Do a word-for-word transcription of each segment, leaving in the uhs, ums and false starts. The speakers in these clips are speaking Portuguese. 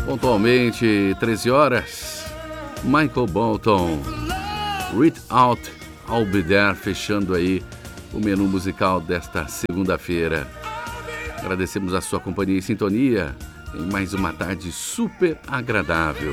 Pontualmente, treze horas, Michael Bolton, Reach Out, I'll Be There, fechando aí o menu musical desta segunda-feira. Agradecemos a sua companhia e sintonia em mais uma tarde super agradável.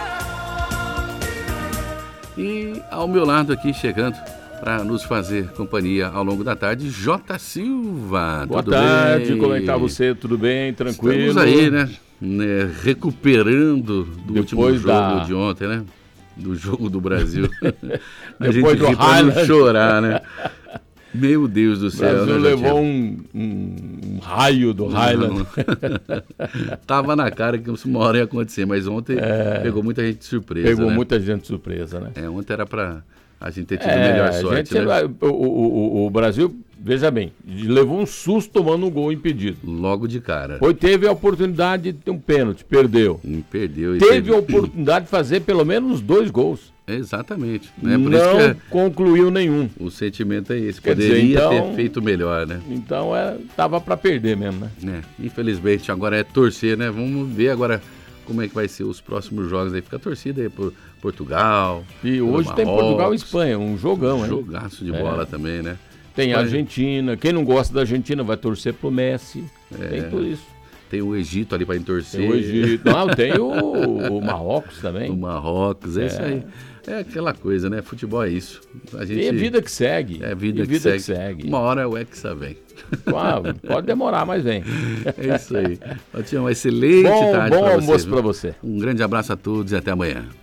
E ao meu lado aqui, chegando para nos fazer companhia ao longo da tarde, J. Silva. Boa tudo tarde, bem? como é que tá você? Tudo bem? Tranquilo? Estamos aí, né? né recuperando do Depois último jogo da... de ontem, né? Do jogo do Brasil. A Depois gente do ri pra não Highland. chorar, né? Meu Deus do O céu. Brasil né, levou um, um, um raio do Highland. Tava na cara que uma hora ia acontecer, mas ontem é... pegou muita gente de surpresa. Pegou né? muita gente de surpresa, né? É, ontem era pra a gente ter tido é, melhor sorte, gente, né? o, o, o Brasil, veja bem, levou um susto tomando um gol impedido. Logo de cara. Pois teve a oportunidade de ter um pênalti, perdeu. E perdeu. E teve teve a oportunidade de fazer pelo menos dois gols. Exatamente. Né? Por Não isso que é... concluiu nenhum. O sentimento é esse. Quer Poderia dizer, então, ter feito melhor, né? Então, é, tava para perder mesmo, né? É, infelizmente, agora é torcer, né? Vamos ver agora como é que vai ser os próximos jogos aí. Fica a torcida aí por Portugal. E hoje Marrocos, tem Portugal e Espanha, um jogão, hein? Jogaço de bola é. também, né? Tem a Mas... Argentina. Quem não gosta da Argentina vai torcer pro Messi. É. Tem tudo isso. Tem o Egito ali para torcer. Tem o Egito. Não, tem o, o Marrocos também. O Marrocos, é, é isso aí. É aquela coisa, né? Futebol é isso. A gente... E é vida que segue. É vida, e que, vida segue. que segue. Uma hora o Hexa vem. Ah, pode demorar, mas vem. É isso aí. Tinha uma excelente bom, tarde bom para você. Bom almoço para você. Um grande abraço a todos e até amanhã.